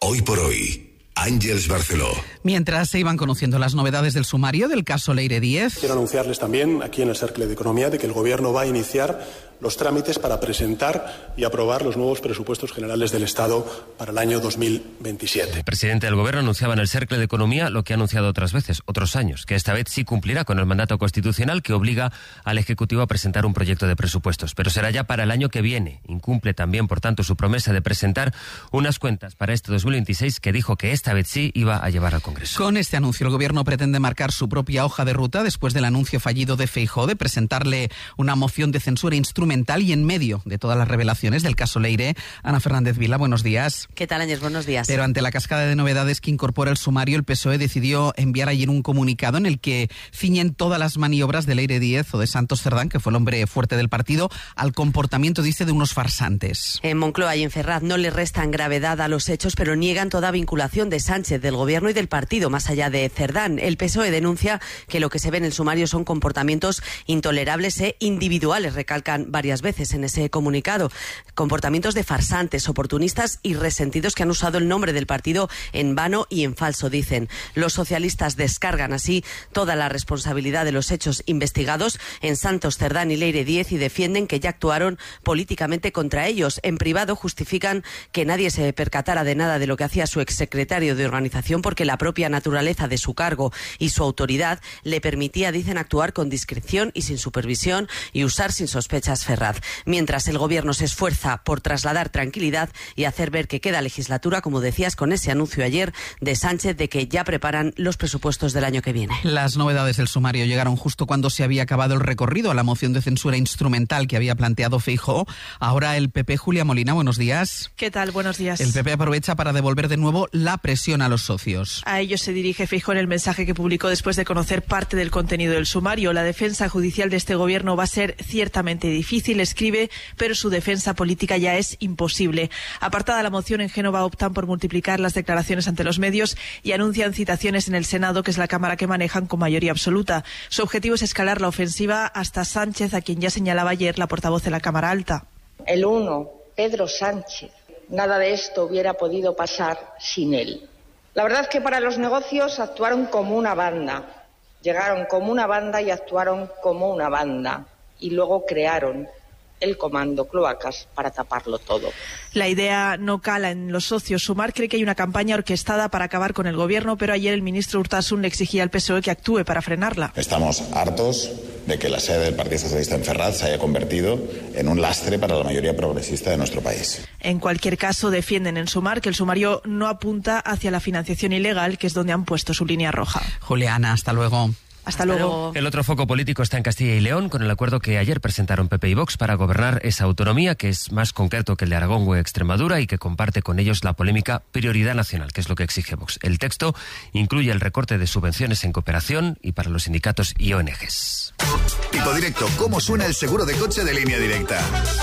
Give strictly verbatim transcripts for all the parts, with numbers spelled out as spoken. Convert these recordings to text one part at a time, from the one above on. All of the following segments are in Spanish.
Hoy por hoy, Àngels Barceló. Mientras se iban conociendo las novedades del sumario del caso Leire Díez. Quiero anunciarles también aquí en el Cercle de Economía de que el Gobierno va a iniciar los trámites para presentar y aprobar los nuevos presupuestos generales del Estado para el año dos mil veintisiete. El presidente del Gobierno anunciaba en el Cercle de Economía lo que ha anunciado otras veces, otros años, que esta vez sí cumplirá con el mandato constitucional que obliga al Ejecutivo a presentar un proyecto de presupuestos, pero será ya para el año que viene. Incumple también, por tanto, su promesa de presentar unas cuentas para este dos mil veintiséis que dijo que esta vez sí iba a llevar al Congreso. Con este anuncio el Gobierno pretende marcar su propia hoja de ruta después del anuncio fallido de Feijóo de presentarle una moción de censura instrumental y en medio de todas las revelaciones del caso Leire. Ana Fernández Vila, buenos días. ¿Qué tal, Ángels? Buenos días. Pero ante la cascada de novedades que incorpora el sumario, el P S O E decidió enviar ayer un comunicado en el que ciñen todas las maniobras de Leire Díez o de Santos Cerdán, que fue el hombre fuerte del partido, al comportamiento, dice, de unos farsantes. En Moncloa y en Ferraz no le restan gravedad a los hechos, pero niegan toda vinculación de Sánchez, del Gobierno y del partido, más allá de Cerdán. El P S O E denuncia que lo que se ve en el sumario son comportamientos intolerables e individuales, recalcan varias veces en ese comunicado. Comportamientos de farsantes, oportunistas y resentidos que han usado el nombre del partido en vano y en falso, dicen. Los socialistas descargan así toda la responsabilidad de los hechos investigados en Santos Cerdán y Leire Díez y defienden que ya actuaron políticamente contra ellos. En privado justifican que nadie se percatara de nada de lo que hacía su exsecretario de organización porque la propia naturaleza de su cargo y su autoridad le permitía, dicen, actuar con discreción y sin supervisión y usar sin sospechas Ferraz. Mientras el Gobierno se esfuerza por trasladar tranquilidad y hacer ver que queda legislatura, como decías, con ese anuncio ayer de Sánchez de que ya preparan los presupuestos del año que viene. Las novedades del sumario llegaron justo cuando se había acabado el recorrido a la moción de censura instrumental que había planteado Feijóo. Ahora el P P, Julia Molina, buenos días. ¿Qué tal? Buenos días. El P P aprovecha para devolver de nuevo la presión a los socios. A ellos se dirige Feijóo en el mensaje que publicó después de conocer parte del contenido del sumario. La defensa judicial de este Gobierno va a ser ciertamente difícil, escribe, pero su defensa política ya es imposible. Apartada la moción, en Génova optan por multiplicar las declaraciones ante los medios y anuncian citaciones en el Senado, que es la Cámara que manejan con mayoría absoluta. Su objetivo es escalar la ofensiva hasta Sánchez, a quien ya señalaba ayer la portavoz de la Cámara Alta. El uno, Pedro Sánchez. Nada de esto hubiera podido pasar sin él. La verdad es que para los negocios actuaron como una banda. Llegaron como una banda y actuaron como una banda. Y luego crearon el comando Cloacas para taparlo todo. La idea no cala en los socios. Sumar cree que hay una campaña orquestada para acabar con el Gobierno, pero ayer el ministro Urtasun le exigía al P S O E que actúe para frenarla. Estamos hartos de que la sede del Partido Socialista en Ferraz se haya convertido en un lastre para la mayoría progresista de nuestro país. En cualquier caso, defienden en Sumar que el sumario no apunta hacia la financiación ilegal, que es donde han puesto su línea roja. Juliana, hasta luego. Hasta, Hasta luego. luego. El otro foco político está en Castilla y León, con el acuerdo que ayer presentaron P P y Vox para gobernar esa autonomía, que es más concreto que el de Aragón o Extremadura y que comparte con ellos la polémica prioridad nacional, que es lo que exige Vox. El texto incluye el recorte de subvenciones en cooperación y para los sindicatos y O N Ges. Tipo directo, ¿cómo suena el seguro de coche de Línea Directa?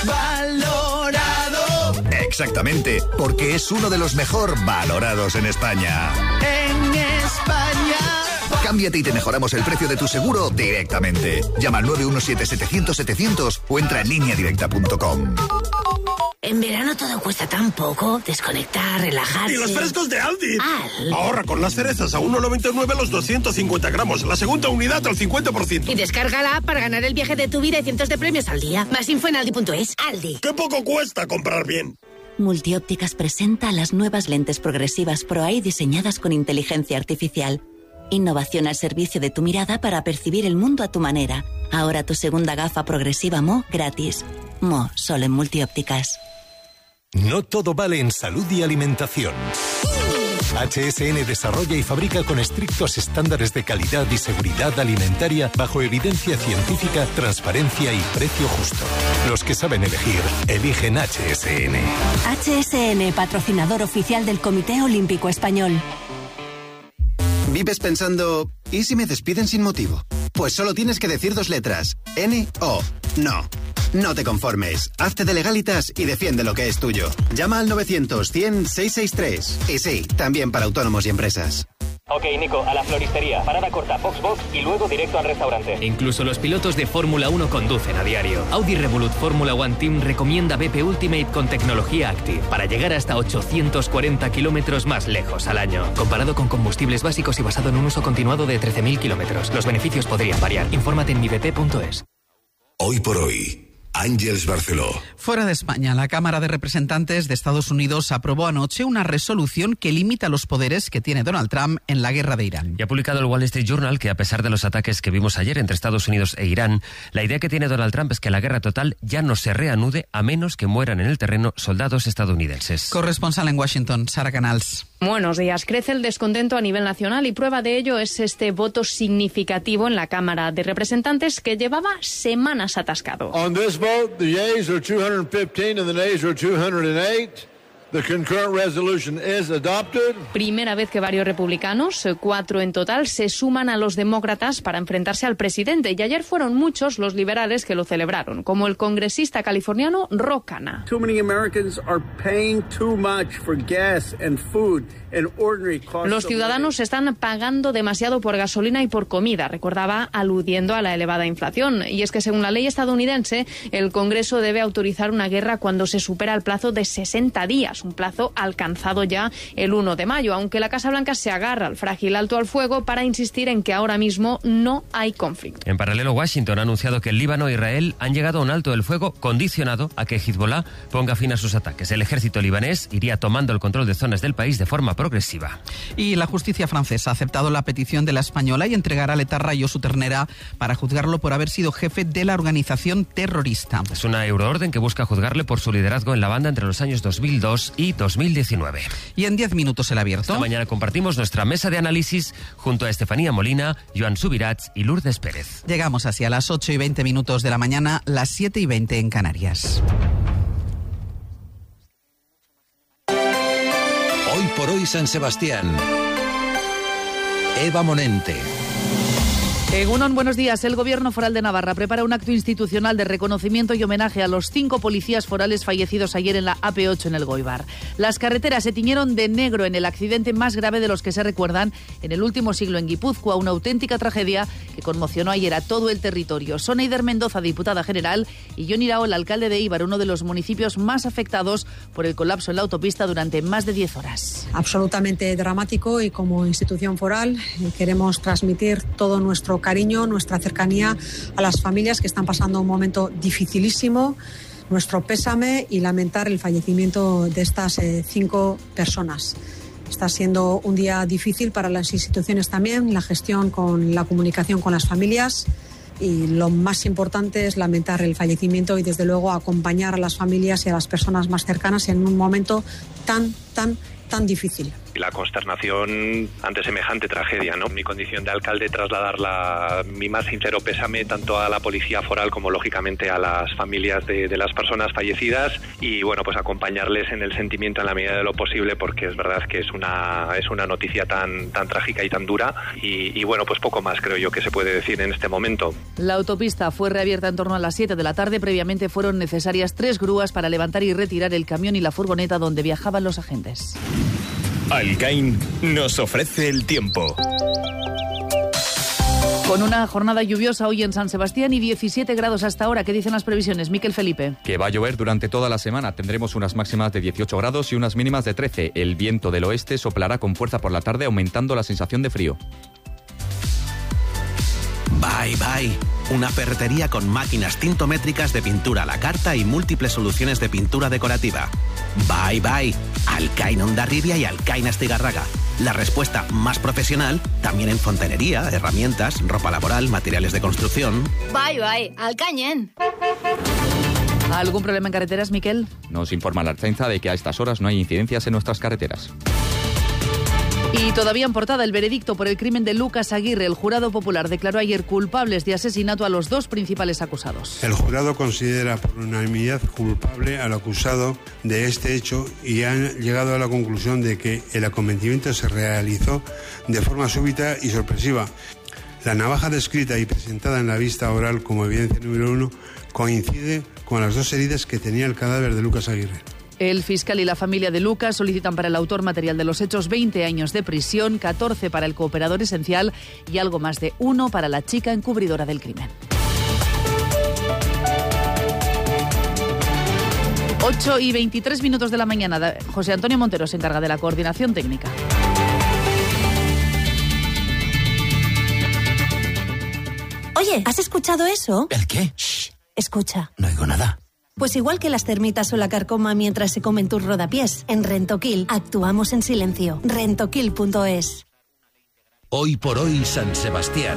Valorado. Exactamente, porque es uno de los mejor valorados en España. En España. Cámbiate y te mejoramos el precio de tu seguro directamente. Llama al nueve uno siete, setecientos, setecientos o entra en línea directa punto com. En verano todo cuesta tan poco. Desconectar, relajarse. ¡Y los frescos de Aldi! Al. Ahorra con las cerezas a uno noventa y nueve los doscientos cincuenta gramos. La segunda unidad al cincuenta por ciento. Y descarga la app para ganar el viaje de tu vida y cientos de premios al día. Más info en aldi punto es. Aldi. ¡Qué poco cuesta comprar bien! Multiópticas presenta las nuevas lentes progresivas ProEye diseñadas con inteligencia artificial. Innovación al servicio de tu mirada para percibir el mundo a tu manera. Ahora tu segunda gafa progresiva M O gratis. M O, solo en Multiópticas. No todo vale en salud y alimentación. H S N desarrolla y fabrica con estrictos estándares de calidad y seguridad alimentaria bajo evidencia científica, transparencia y precio justo. Los que saben elegir, eligen H S N. H S N, patrocinador oficial del Comité Olímpico Español. ¿Vives pensando, ¿y si me despiden sin motivo? Pues solo tienes que decir dos letras, N O. No. No te conformes. Hazte de Legalitas y defiende lo que es tuyo. Llama al novecientos, cien, seiscientos sesenta y tres. Y sí, también para autónomos y empresas. Ok, Nico, a la floristería. Parada corta, box box y luego directo al restaurante. Incluso los pilotos de Fórmula uno conducen a diario. Audi Revolut Fórmula One Team recomienda B P Ultimate con tecnología Active para llegar hasta ochocientos cuarenta kilómetros más lejos al año. Comparado con combustibles básicos y basado en un uso continuado de trece mil kilómetros. Los beneficios podrían variar. Infórmate en mi b p punto es. Hoy por hoy, Ángeles Barceló. Fuera de España, la Cámara de Representantes de Estados Unidos aprobó anoche una resolución que limita los poderes que tiene Donald Trump en la guerra de Irán. Y ha publicado el Wall Street Journal que, a pesar de los ataques que vimos ayer entre Estados Unidos e Irán, la idea que tiene Donald Trump es que la guerra total ya no se reanude a menos que mueran en el terreno soldados estadounidenses. Corresponsal en Washington, Sara Canals. Buenos días. Crece el descontento a nivel nacional y prueba de ello es este voto significativo en la Cámara de Representantes que llevaba semanas atascado. On this vote, the yeas are two hundred fifteen and the nays are two hundred eight. The concurrent resolution is adopted. Primera vez que varios republicanos, cuatro en total, se suman a los demócratas para enfrentarse al presidente. Y ayer fueron muchos los liberales que lo celebraron, como el congresista californiano Ro Khanna. Too many Americans are paying too much for gas and food and ordinary costs. Los ciudadanos están pagando demasiado por gasolina y por comida, recordaba, aludiendo a la elevada inflación. Y es que según la ley estadounidense, el Congreso debe autorizar una guerra cuando se supera el plazo de sesenta días. Un plazo alcanzado ya el uno de mayo, aunque la Casa Blanca se agarra al frágil alto al fuego para insistir en que ahora mismo no hay conflicto. En paralelo, Washington ha anunciado que el Líbano e Israel han llegado a un alto del fuego condicionado a que Hezbollah ponga fin a sus ataques. El ejército libanés iría tomando el control de zonas del país de forma progresiva. Y la justicia francesa ha aceptado la petición de la española y entregará al etarra Josu Ternera para juzgarlo por haber sido jefe de la organización terrorista. Es una euroorden que busca juzgarle por su liderazgo en la banda entre los años dos mil dos y dos mil diecinueve. Y en diez minutos el abierto. Esta mañana compartimos nuestra mesa de análisis junto a Estefanía Molina, Joan Subirats y Lourdes Pérez. Llegamos así a las ocho y veinte minutos de la mañana, las siete y veinte en Canarias. Hoy por hoy San Sebastián. Eva Monente. Egunon, buenos días. El Gobierno Foral de Navarra prepara un acto institucional de reconocimiento y homenaje a los cinco policías forales fallecidos ayer en la A P ocho en el Goibar. Las carreteras se tiñeron de negro en el accidente más grave de los que se recuerdan en el último siglo en Guipúzcoa, una auténtica tragedia que conmocionó ayer a todo el territorio. Soneider Mendoza, diputada general, y Jon Irao, el alcalde de Eibar, uno de los municipios más afectados por el colapso en la autopista durante más de diez horas. Absolutamente dramático, y como institución foral eh, queremos transmitir todo nuestro cariño, nuestra cercanía a las familias que están pasando un momento dificilísimo, nuestro pésame y lamentar el fallecimiento de estas eh, cinco personas. Está siendo un día difícil para las instituciones también, la gestión con la comunicación con las familias, y lo más importante es lamentar el fallecimiento y desde luego acompañar a las familias y a las personas más cercanas en un momento tan, tan, tan difícil. La consternación ante semejante tragedia, ¿no? Mi condición de alcalde, trasladar la, mi más sincero pésame tanto a la policía foral como lógicamente a las familias de, de las personas fallecidas, y bueno, pues acompañarles en el sentimiento en la medida de lo posible, porque es verdad que es una es una noticia tan tan trágica y tan dura, y, y bueno, pues poco más creo yo que se puede decir en este momento. La autopista fue reabierta en torno a las siete de la tarde. Previamente fueron necesarias tres grúas para levantar y retirar el camión y la furgoneta donde viajaban los agentes. Alcain nos ofrece el tiempo. Con una jornada lluviosa hoy en San Sebastián y diecisiete grados hasta ahora. ¿Qué dicen las previsiones? Miquel Felipe. Que va a llover durante toda la semana. Tendremos unas máximas de dieciocho grados y unas mínimas de trece. El viento del oeste soplará con fuerza por la tarde, aumentando la sensación de frío. Bye Bye, una ferretería con máquinas tintométricas de pintura a la carta y múltiples soluciones de pintura decorativa. Bye Bye, Alcain Hondarribia y Alcain Astigarraga. La respuesta más profesional también en fontanería, herramientas, ropa laboral, materiales de construcción. Bye Bye, Alcañen. ¿Algún problema en carreteras, Miquel? Nos informa la Ertzaintza de que a estas horas no hay incidencias en nuestras carreteras. Y todavía en portada, el veredicto por el crimen de Lucas Aguirre. El jurado popular declaró ayer culpables de asesinato a los dos principales acusados. El jurado considera por unanimidad culpable al acusado de este hecho y han llegado a la conclusión de que el acometimiento se realizó de forma súbita y sorpresiva. La navaja descrita y presentada en la vista oral como evidencia número uno coincide con las dos heridas que tenía el cadáver de Lucas Aguirre. El fiscal y la familia de Lucas solicitan para el autor material de los hechos veinte años de prisión, catorce para el cooperador esencial y algo más de uno para la chica encubridora del crimen. ocho y veintitrés minutos de la mañana. José Antonio Montero se encarga de la coordinación técnica. Oye, ¿has escuchado eso? ¿El qué? Shh. Escucha. No oigo nada. Pues igual que las termitas o la carcoma mientras se comen tus rodapiés, en Rentoquil actuamos en silencio. Rentoquil punto es. Hoy por hoy San Sebastián.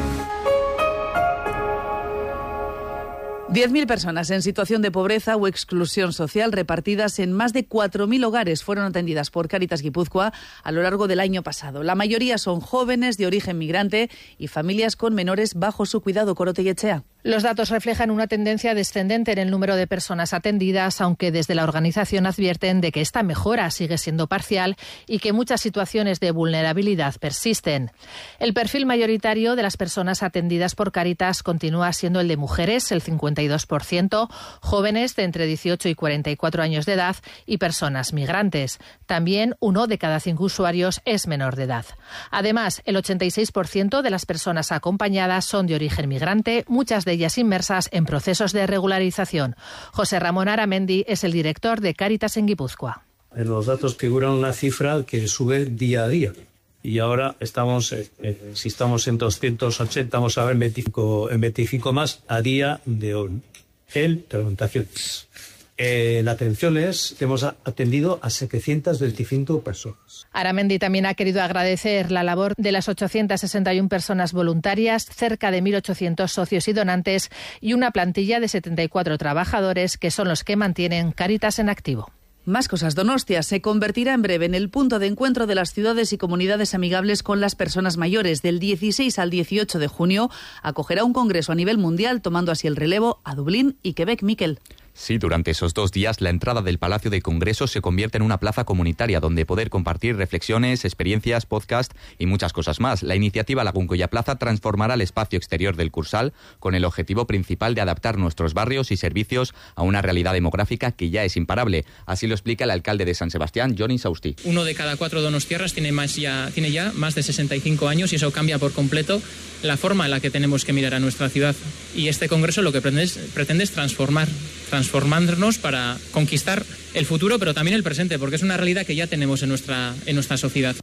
diez mil personas en situación de pobreza o exclusión social repartidas en más de cuatro mil hogares fueron atendidas por Cáritas Guipúzcoa a lo largo del año pasado. La mayoría son jóvenes de origen migrante y familias con menores bajo su cuidado. Corote y Echea. Los datos reflejan una tendencia descendente en el número de personas atendidas, aunque desde la organización advierten de que esta mejora sigue siendo parcial y que muchas situaciones de vulnerabilidad persisten. El perfil mayoritario de las personas atendidas por Cáritas continúa siendo el de mujeres, el cincuenta y dos por ciento, jóvenes de entre dieciocho y cuarenta y cuatro años de edad y personas migrantes. También uno de cada cinco usuarios es menor de edad. Además, el ochenta y seis por ciento de las personas acompañadas son de origen migrante, muchas de ellas inmersas en procesos de regularización. José Ramón Aramendi es el director de Cáritas en Guipúzcoa. En los datos figura una cifra que sube día a día. Y ahora estamos, eh, si estamos en doscientos ochenta, vamos a ver veinticinco, en veinticinco más a día de hoy. En preguntaciones. Eh, la atención es, hemos atendido a setecientas veinticinco personas. Aramendi también ha querido agradecer la labor de las ochocientas sesenta y una personas voluntarias, cerca de mil ochocientos socios y donantes y una plantilla de setenta y cuatro trabajadores que son los que mantienen Cáritas en activo. Más cosas. Donostia se convertirá en breve en el punto de encuentro de las ciudades y comunidades amigables con las personas mayores. Del dieciséis al dieciocho de junio acogerá un congreso a nivel mundial, tomando así el relevo a Dublín y Quebec. Miquel. Sí, durante esos dos días la entrada del Palacio de Congresos se convierte en una plaza comunitaria donde poder compartir reflexiones, experiencias, podcast y muchas cosas más. La iniciativa Laguncoya Plaza transformará el espacio exterior del Cursal con el objetivo principal de adaptar nuestros barrios y servicios a una realidad demográfica que ya es imparable. Así lo explica el alcalde de San Sebastián, Johnny Sausti. Uno de cada cuatro donostiarras tiene, más ya, tiene ya más de sesenta y cinco años y eso cambia por completo la forma en la que tenemos que mirar a nuestra ciudad. Y este congreso lo que pretende es, pretende es transformar, transformarnos para conquistar el futuro, pero también el presente, porque es una realidad que ya tenemos en nuestra, en nuestra sociedad.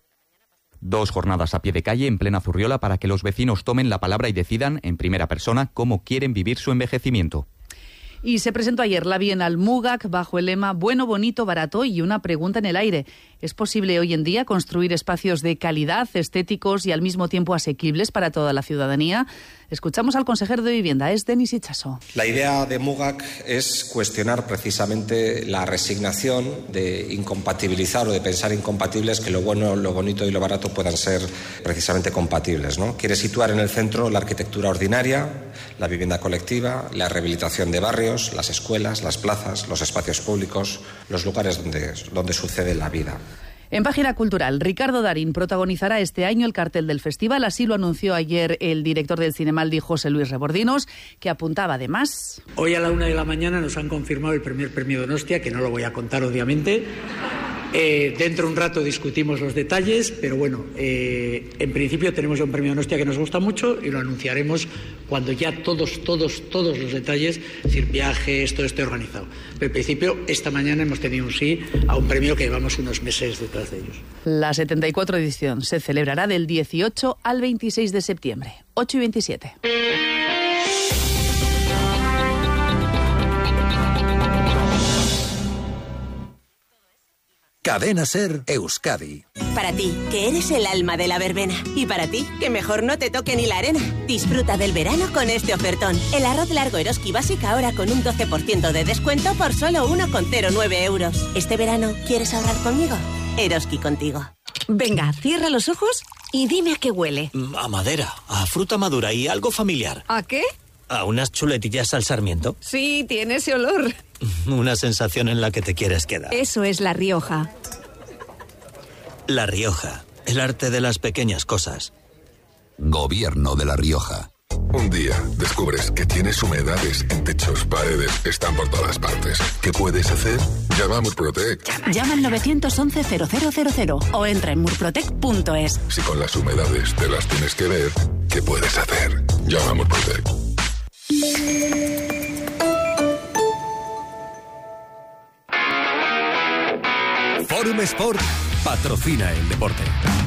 Dos jornadas a pie de calle en plena Zurriola para que los vecinos tomen la palabra y decidan en primera persona cómo quieren vivir su envejecimiento. Y se presentó ayer la Bienal Mugac bajo el lema Bueno, bonito, barato y una pregunta en el aire. ¿Es posible hoy en día construir espacios de calidad, estéticos y al mismo tiempo asequibles para toda la ciudadanía? Escuchamos al consejero de Vivienda, es Denis Itxaso. La idea de Mugac es cuestionar precisamente la resignación de incompatibilizar o de pensar incompatibles que lo bueno, lo bonito y lo barato puedan ser precisamente compatibles, ¿no? Quiere situar en el centro la arquitectura ordinaria, la vivienda colectiva, la rehabilitación de barrios, las escuelas, las plazas, los espacios públicos, los lugares donde, donde sucede la vida. En Página Cultural, Ricardo Darín protagonizará este año el cartel del festival. Así lo anunció ayer el director del Cinemaldi, José Luis Rebordinos, que apuntaba además... Hoy a la una de la mañana nos han confirmado el primer premio Donostia, que no lo voy a contar obviamente. Eh, dentro de un rato discutimos los detalles, pero bueno, eh, en principio tenemos un premio Donostia que nos gusta mucho y lo anunciaremos cuando ya todos, todos, todos los detalles, es decir, viajes, todo esté organizado. Pero en principio, esta mañana hemos tenido un sí a un premio que llevamos unos meses detrás de ellos. La setenta y cuatro edición se celebrará del dieciocho al veintiséis de septiembre, ocho y veintisiete. Cadena Ser Euskadi. Para ti, que eres el alma de la verbena. Y para ti, que mejor no te toque ni la arena. Disfruta del verano con este ofertón. El arroz largo Eroski Básica ahora con un doce por ciento de descuento por solo uno coma cero nueve euros. ¿Este verano quieres ahorrar conmigo? Eroski contigo. Venga, cierra los ojos y dime a qué huele. A madera, a fruta madura y algo familiar. ¿A qué? ¿A unas chuletillas al sarmiento? Sí, tiene ese olor. Una sensación en la que te quieres quedar. Eso es La Rioja. La Rioja, el arte de las pequeñas cosas. Gobierno de La Rioja. Un día descubres que tienes humedades en techos, paredes, están por todas partes. ¿Qué puedes hacer? Llama a Murprotec. Llama al nueve once cero cero cero cero o entra en murprotec punto es. Si con las humedades te las tienes que ver, ¿qué puedes hacer? Llama a Murprotec. Forum Sport patrocina el deporte.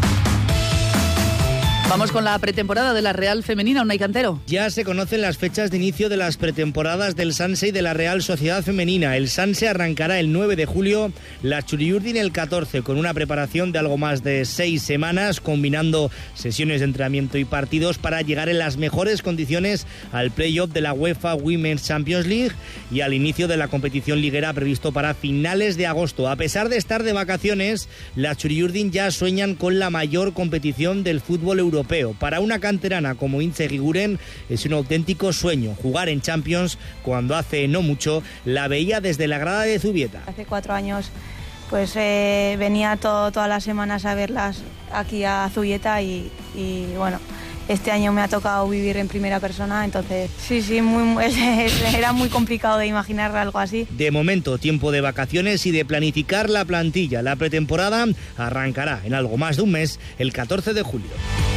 Vamos con la pretemporada de la Real Femenina, Unai Cantero. Ya se conocen las fechas de inicio de las pretemporadas del Sanse y de la Real Sociedad Femenina. El Sanse arrancará el nueve de julio, la Txuri-Urdin el catorce, con una preparación de algo más de seis semanas, combinando sesiones de entrenamiento y partidos para llegar en las mejores condiciones al play-off de la UEFA Women's Champions League y al inicio de la competición liguera previsto para finales de agosto. A pesar de estar de vacaciones, las Txuri-Urdin ya sueñan con la mayor competición del fútbol europeo. Para una canterana como Intze Eguiguren es un auténtico sueño jugar en Champions cuando hace no mucho la veía desde la grada de Zubieta. Hace cuatro años pues eh, venía todo, todas las semanas a verlas aquí a Zubieta y, y bueno, este año me ha tocado vivir en primera persona, entonces sí, sí, muy, muy, era muy complicado de imaginar algo así. De momento, tiempo de vacaciones y de planificar la plantilla. La pretemporada arrancará en algo más de un mes, el catorce de julio.